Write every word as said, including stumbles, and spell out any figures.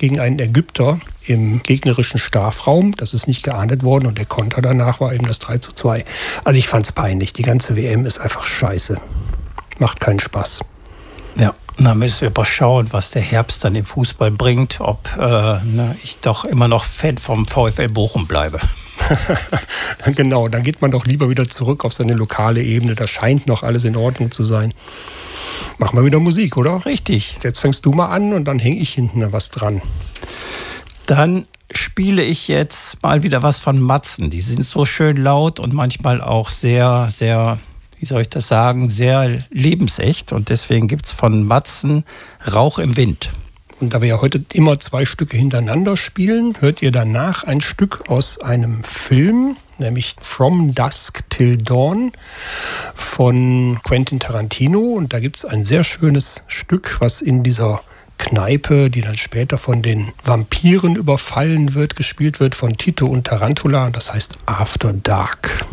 gegen einen Ägypter im gegnerischen Strafraum. Das ist nicht geahndet worden und der Konter danach war eben das drei zu zwei. Also ich fand's peinlich. Die ganze W M ist einfach scheiße. Macht keinen Spaß. Ja, dann müssen wir mal schauen, was der Herbst dann im Fußball bringt. Ob äh, ne, ich doch immer noch Fan vom VfL Bochum bleibe. Genau, dann geht man doch lieber wieder zurück auf seine lokale Ebene. Da scheint noch alles in Ordnung zu sein. Machen wir wieder Musik, oder? Richtig. Jetzt fängst du mal an und dann hänge ich hinten was dran. Dann spiele ich jetzt mal wieder was von Matzen. Die sind so schön laut und manchmal auch sehr, sehr, wie soll ich das sagen, sehr lebensecht. Und deswegen gibt es von Matzen Rauch im Wind. Und da wir ja heute immer zwei Stücke hintereinander spielen, hört ihr danach ein Stück aus einem Film, nämlich From Dusk Till Dawn von Quentin Tarantino. Und da gibt es ein sehr schönes Stück, was in dieser Kneipe, die dann später von den Vampiren überfallen wird, gespielt wird von Tito und Tarantula. Das heißt After Dark.